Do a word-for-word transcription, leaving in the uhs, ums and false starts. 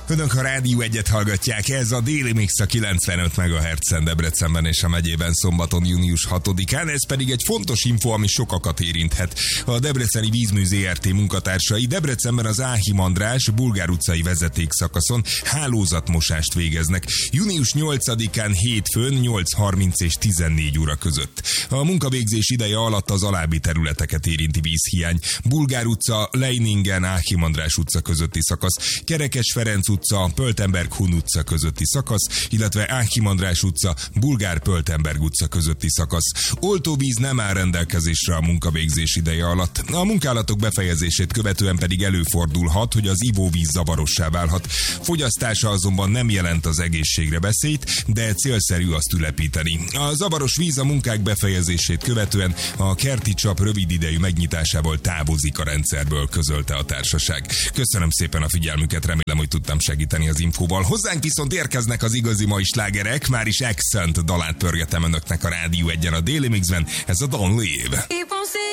Önök a Rádió egyet hallgatják, ez a Déli Mix a kilencvenöt megahertzen Debrecenben és a megyében szombaton június hatodikán, ez pedig egy fontos info, ami sokakat érinthet. A Debreceni Vízmű zé er té munkatársai Debrecenben az Áhim András Bulgár utcai vezetékszakaszon hálózatmosást végeznek. június nyolcadikán hétfőn nyolc harminc és tizennégy óra között. A munkavégzés ideje alatt az alábbi területeket érinti vízhiány. Bulgár utca, Leiningen, Áhim András utca közötti szakasz, Kerekes Ferenc utca, Pöltenberg-Hun utca közötti szakasz, illetve Áhim András utca, Bulgár-Pöltenberg utca közötti szakasz. Oltóvíz nem áll rendelkezésre a munkavégzés ideje alatt. A munkálatok befejezését követően pedig előfordulhat, hogy az ivóvíz zavarossá válhat. Fogyasztása azonban nem jelent az egészségre veszélyt, de célszerű azt ülepíteni. A zavaros víz a munkák befejezését követően a kerti csap rövid idejű megnyitásával távozik a rendszerből, közölte a társaság. Köszönöm szépen a figyelmüket, remélem, hogy tudtam segíteni az infóval. Hozzánk viszont érkeznek az igazi mai slágerek, már is Accent dalát pörgetem önöknek a Rádió egyen a Déli Mixben, ez a Don't Leave.